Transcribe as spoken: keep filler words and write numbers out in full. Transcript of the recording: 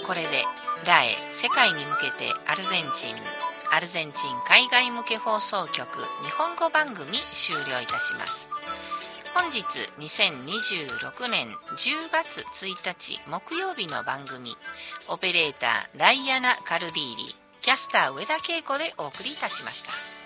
これでラエ世界に向けてアルゼンチンアルゼンチン海外向け放送局日本語番組終了いたします。本日にせんにじゅうろくねんじゅうがつついたち木曜日の番組、オペレーターダイアナ・カルディーリ、キャスター上田恵子でお送りいたしました。